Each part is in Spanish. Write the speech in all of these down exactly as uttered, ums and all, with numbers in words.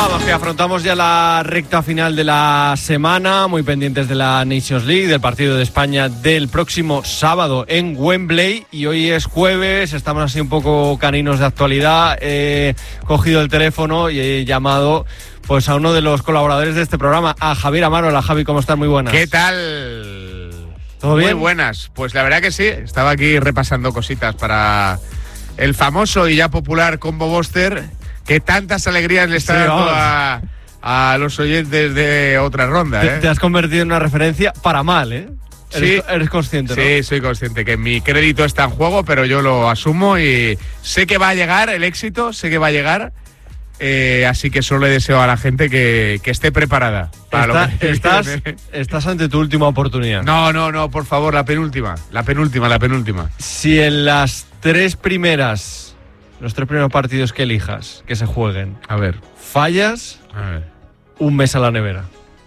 vamos, que afrontamos ya la recta final de la semana, muy pendientes de la Nations League, del partido de España del próximo sábado en Wembley, y hoy es jueves, estamos así un poco caninos de actualidad. He cogido el teléfono y he llamado pues a uno de los colaboradores de este programa, a Javier Amaro. Hola Javi, ¿cómo estás? Muy buenas. ¿Qué tal? ¿Todo bien? Muy buenas, pues la verdad que sí, estaba aquí repasando cositas para el famoso y ya popular Combo Buster, que tantas alegrías le está Sí, dando vamos. a, a los oyentes de otra ronda, Te, ¿eh? te has convertido en una referencia para mal, ¿eh? Sí. Eres, eres consciente, ¿no? Sí, soy consciente que mi crédito está en juego, pero yo lo asumo y sé que va a llegar el éxito, sé que va a llegar, eh, así que solo le deseo a la gente que, que esté preparada. Para Está- lo que estás, viene. estás ante tu última oportunidad. No, no, no, por favor, la penúltima, la penúltima, la penúltima. Si en las tres primeras, los tres primeros partidos que elijas, que se jueguen, A ver, fallas, a ver. un mes a la nevera.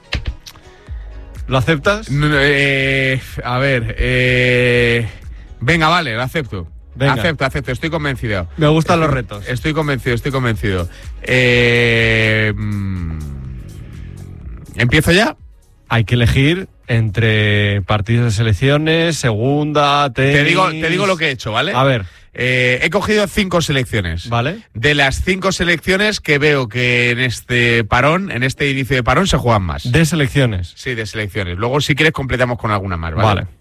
¿Lo aceptas? No, no, eh, a ver, eh, venga, vale, lo acepto. Venga. Acepto, acepto, estoy convencido. Me gustan Estoy- los retos. Estoy convencido, estoy convencido. Eh, mm, ¿Empiezo ya? Hay que elegir entre partidos de selecciones, segunda, tenis... Te digo, te digo lo que he hecho, ¿vale? A ver, Eh, he cogido cinco selecciones. ¿vale? De las cinco selecciones que veo que en este parón, en este inicio de parón, se juegan más. De selecciones. Sí, de selecciones. Luego, si quieres, completamos con alguna más, ¿vale? Vale.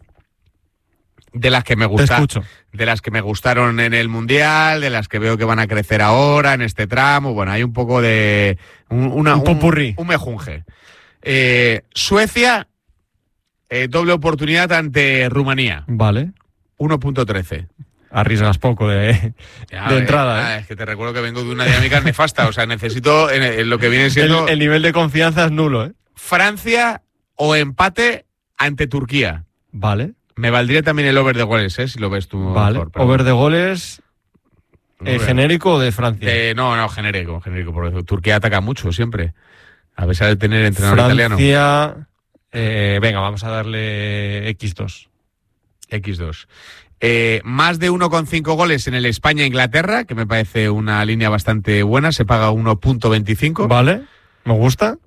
De las que me Te gustan, escucho. de las que me gustaron en el Mundial, de las que veo que van a crecer ahora en este tramo. Bueno, hay un poco de un, una, Un popurrí. un, un mejunje. Eh, Suecia, eh, doble oportunidad ante Rumanía, Vale. uno punto trece. Arriesgas poco de, Ya, de eh, entrada, ah, ¿eh? Es que te recuerdo que vengo de una dinámica nefasta. O sea, necesito en, en lo que viene El, siendo el nivel de confianza es nulo, ¿eh? Francia o empate ante Turquía. Vale. Me valdría también el over de goles, ¿eh? Si lo ves tú Vale. mejor. pero- Over de goles, eh, Over. genérico o de Francia. Eh, no, no, genérico, genérico. Porque Turquía ataca mucho siempre. A pesar de tener entrenador italiano. Francia, eh, venga, vamos a darle equis dos. equis dos. Eh, más de uno coma cinco goles en el España-Inglaterra, que me parece una línea bastante buena. Se paga uno punto veinticinco. Vale, me gusta.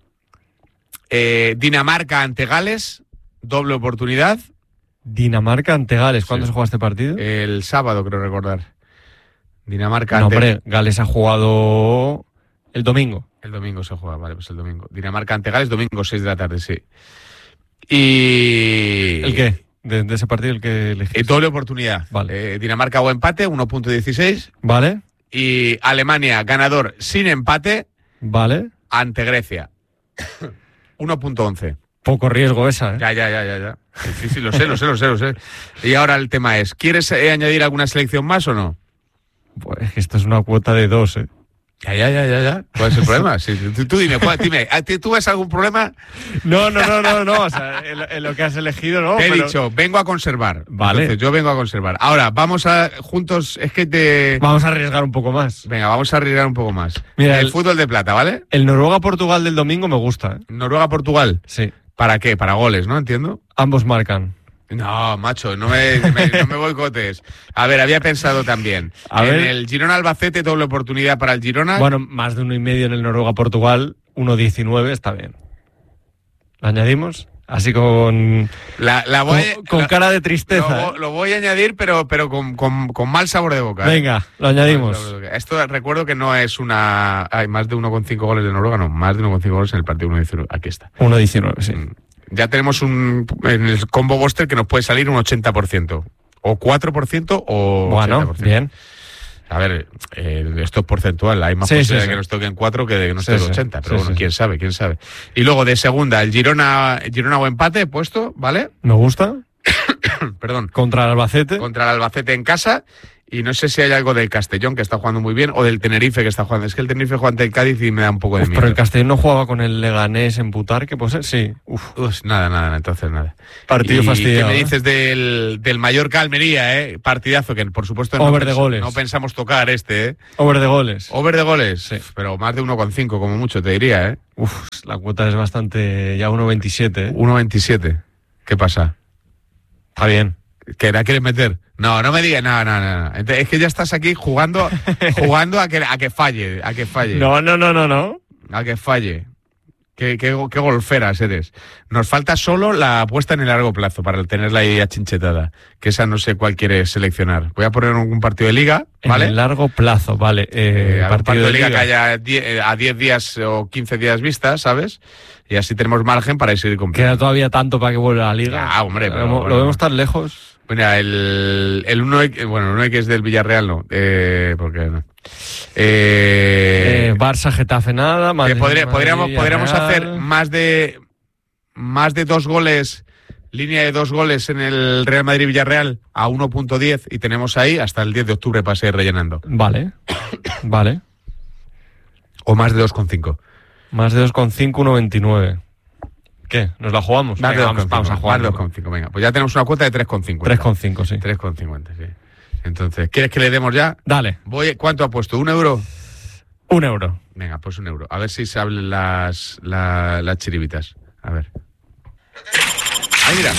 Eh, Dinamarca ante Gales, doble oportunidad. Dinamarca ante Gales. ¿Cuándo Sí. se juega este partido? El sábado, creo recordar. Dinamarca no, ante... hombre, Gales ha jugado el domingo. El domingo se juega, vale, pues el domingo. Dinamarca ante Gales, domingo seis de la tarde, sí. Y... ¿El qué? De, de ese partido, el que elegís. Eh, doble oportunidad. Vale. Eh, Dinamarca o empate, uno punto dieciséis. Vale, Y Alemania, ganador sin empate, vale. ante Grecia. uno punto once. Poco riesgo esa, ¿eh? Ya, ya, ya, ya, ya. Sí, sí, lo sé, lo sé, lo sé, lo sé. Y ahora el tema es, ¿quieres eh, añadir alguna selección más o no? Pues es que esto es una cuota de dos, ¿eh? Ya, ya, ya, ya, ya. ¿Cuál es el problema? Sí, tú, tú dime, ¿cuál- dime, ¿a ti- ¿tú ves algún problema? No, no, no, no, no. O sea, en, lo- en lo que has elegido, ¿no? Te he Pero- dicho, vengo a conservar. Vale. Entonces, yo vengo a conservar. Ahora, vamos a juntos, es que te... Vamos a arriesgar un poco más. Venga, vamos a arriesgar un poco más. Mira, el, el- fútbol de plata, ¿vale? El Noruega-Portugal del domingo me gusta, ¿eh? Noruega-Portugal. Sí. ¿Para qué? Para goles, ¿no? Entiendo. Ambos marcan. No, macho, no me, me- no me boicotes. A ver, había pensado también. A en ver. el Girona-Albacete, doble oportunidad para el Girona. Bueno, más de uno y medio en el Noruega-Portugal, uno diecinueve, está bien. ¿Lo añadimos? Así con, la, la voy, con, con la- cara de lo, tristeza. vo- ¿eh? lo voy a añadir, pero, pero con, con- con mal sabor de boca. ¿eh? Venga, lo Mal añadimos. sabor de boca. Esto recuerdo que no es una... Hay más de uno coma cinco goles de Noruega, no, más de uno coma cinco goles en el partido uno diecinueve. Aquí está. uno diecinueve, sí. Mm. Ya tenemos un en el combo Buster que nos puede salir un ochenta por ciento. O cuatro por ciento o Bueno, ochenta por ciento. bien. A ver, eh, esto es porcentual. Hay más Sí, posibilidad sí, de que sí. nos toquen cuatro que de que nos Sí, toquen sí. ochenta. Pero Sí, bueno, sí, quién sabe, quién sabe. Y luego de segunda, el Girona, Girona o empate puesto, ¿vale? Me gusta. Perdón. Contra el Albacete. Contra el Albacete en casa. Y no sé si hay algo del Castellón que está jugando muy bien o del Tenerife que está jugando. Es que el Tenerife juega ante el Cádiz y me da un poco de Uf, miedo. pero el Castellón no jugaba con el Leganés en Butar, que puede ser, sí. Uf, Uf, nada, nada, nada, entonces nada. partido ¿Y fastidiado. qué me ¿eh? dices del, del Mallorca Almería, eh? Partidazo que por supuesto no, Over de pens- goles. no pensamos tocar este, eh. Over de goles. Over de goles, Sí. pero más de uno coma cinco como mucho te diría, eh. Uf, la cuota es bastante, ya uno veintisiete, ¿eh? uno veintisiete. ¿Qué pasa? Está bien. ¿Que la quieres meter? No, no me digas, no, no, no. no. Entonces, es que ya estás aquí jugando, jugando a que, a que falle, a que falle. No, no, no, no, no. a que falle. Qué, qué, qué golferas eres. Nos falta solo la apuesta en el largo plazo para tenerla ahí achinchetada. Que esa no sé cuál quieres seleccionar. Voy a poner un partido de liga, ¿vale? En el largo plazo, vale. Eh, eh, partido, partido de liga, liga. que haya diez, a diez días o quince días vistas, ¿sabes? Y así tenemos margen para seguir compitiendo. Queda todavía tanto para que vuelva a la liga. Ah, hombre, pero... Lo, bueno, lo vemos tan lejos. Mira, el, el uno, bueno, el uno que es del Villarreal, no. Eh, porque no. Eh, eh, Barça, Getafe, nada. Madrid, eh, podría, Madrid, podríamos podríamos Real. hacer más de más de dos goles, línea de dos goles en el Real Madrid-Villarreal a uno punto diez y tenemos ahí hasta el diez de octubre para seguir rellenando. Vale, vale. O más de dos coma cinco. Más de dos coma cinco, uno coma veintinueve. ¿Qué? ¿Nos la jugamos? Más Venga, de vamos, vamos a jugar. Más de dos coma cinco, venga. Pues ya tenemos una cuota de tres coma cincuenta. tres coma cinco, sí. tres coma cincuenta, sí. Entonces, ¿quieres que le demos ya? Dale. Voy, ¿cuánto ha puesto? ¿Un euro? Un euro. Venga, pues un euro. A ver si se hablen las, la, las chiribitas. A ver. Ahí mira.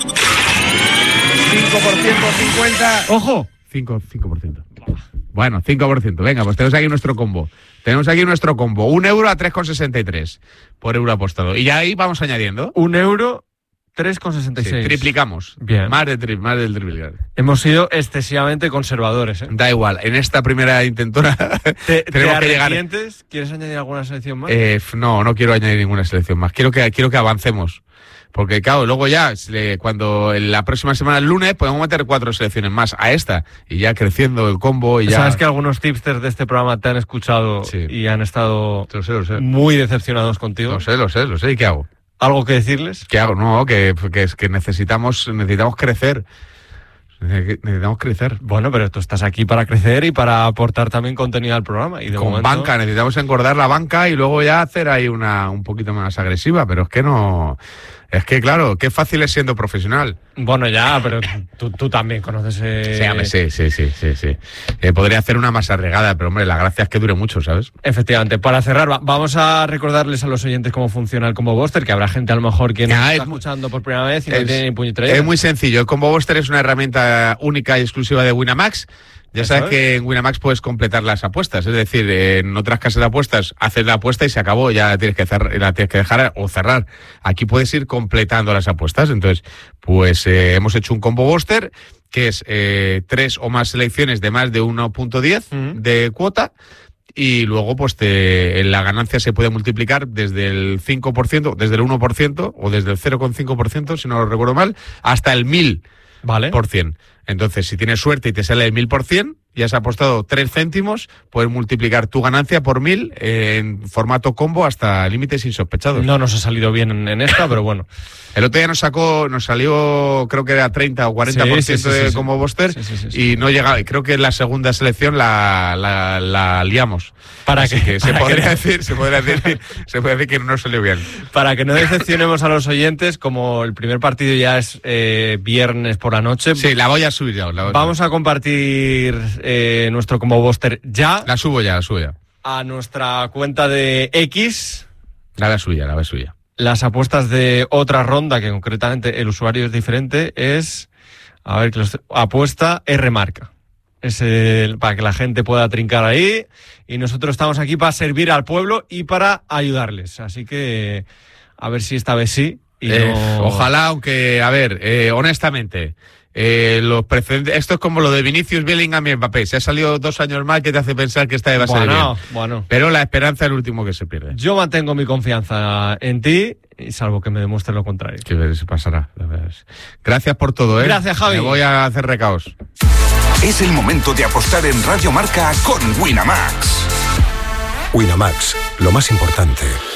cinco por ciento, cincuenta. ¡Ojo! cinco, cinco por ciento. Bueno, cinco por ciento. Venga, pues tenemos aquí nuestro combo. Tenemos aquí nuestro combo. Un euro a tres coma sesenta y tres por euro apostado. Y ya ahí vamos añadiendo. Un euro, tres coma sesenta y seis. Sí, triplicamos. Bien. Más, de tri, más del triplicar. Hemos sido excesivamente conservadores, ¿eh? Da igual. En esta primera intentona ¿Te, tenemos te que llegar. ¿Quieres añadir alguna selección más? Eh, no, no quiero añadir ninguna selección más. Quiero que, quiero que avancemos. Porque, claro, luego ya, cuando en la próxima semana, el lunes, podemos meter cuatro selecciones más a esta. Y ya creciendo el combo y ya... ¿Sabes que algunos tipsters de este programa te han escuchado sí. y han estado lo sé, lo sé. muy decepcionados contigo? Lo sé, lo sé, lo sé. ¿Y qué hago? ¿Algo que decirles? ¿Qué hago? No, que, que, que necesitamos, necesitamos crecer. Necesitamos crecer. Bueno, pero tú estás aquí para crecer y para aportar también contenido al programa. Y de Con momento... banca, necesitamos engordar la banca y luego ya hacer ahí una un poquito más agresiva, pero es que no... Es que, claro, qué fácil es siendo profesional. Bueno, ya, pero tú, tú también conoces... Eh... Sí, hombre, sí, sí, sí, sí, sí. Eh, podría hacer una más arregada, pero, hombre, la gracia es que dure mucho, ¿sabes? Efectivamente. Para cerrar, va, vamos a recordarles a los oyentes cómo funciona el Combo Buster, que habrá gente a lo mejor que no Ah, está es, escuchando por primera vez y no es, tiene ni puñetera idea. Es muy sencillo. El Combo Buster es una herramienta única y exclusiva de Winamax. Ya sabes que en Winamax puedes completar las apuestas, es decir, en otras casas de apuestas haces la apuesta y se acabó, ya la tienes que cerrar, la tienes que dejar o cerrar. Aquí puedes ir completando las apuestas. Entonces, pues eh, hemos hecho un combo booster que es eh, tres o más selecciones de más de uno punto diez uh-huh. de cuota. Y luego, pues, te, la ganancia se puede multiplicar desde el cinco por ciento, desde el uno por ciento o desde el cero coma cinco por ciento, si no lo recuerdo mal, hasta el mil vale. por cien. Entonces, si tienes suerte y te sale el mil por cien y has apostado tres céntimos, puedes multiplicar tu ganancia por mil eh, en formato combo hasta límites insospechados. No nos ha salido bien en, en esta, pero bueno. El otro día nos sacó, nos salió, creo que era treinta o cuarenta por ciento sí, sí, sí, de sí, combo booster sí, sí, sí, sí. Y no llegaba. Creo que en la segunda selección la, la, la liamos. Para Así que, que para se podría que... decir, se podría decir, se puede decir que no nos salió bien. Para que no decepcionemos a los oyentes, como el primer partido ya es eh, viernes por la noche. Sí, la voy a subir ya. La voy vamos a compartir eh, nuestro combo booster ya. La subo ya, la subo ya. A nuestra cuenta de X. La voy a subir ya, la voy a subir ya. Las apuestas de otra ronda, que concretamente el usuario es diferente, es, a ver, que los, apuesta R marca. Es el, para que la gente pueda trincar ahí. Y nosotros estamos aquí para servir al pueblo y para ayudarles. Así que, a ver si esta vez sí. Y eh, no... Ojalá, aunque, a ver, eh, honestamente... Eh, los precedentes, esto es como lo de Vinicius, Bellingham y Mbappé. Se ha salido dos años más que te hace pensar que esta vez va a salir bueno, bien. Bueno. Pero la esperanza es el último que se pierde. Yo mantengo mi confianza en ti, y salvo que me demuestre lo contrario. Que ver si pasará. Gracias por todo, ¿eh? Gracias, Javi. Me voy a hacer recaos. Es el momento de apostar en Radio Marca con Winamax. Winamax, lo más importante